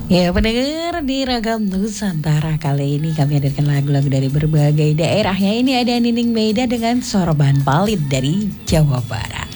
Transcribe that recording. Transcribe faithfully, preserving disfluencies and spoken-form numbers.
Ya pendengar di Ragam Nusantara kali ini kami hadirkan lagu-lagu dari berbagai daerah. Ya ini ada Nining Meida dengan Sorban Palit dari Jawa Barat.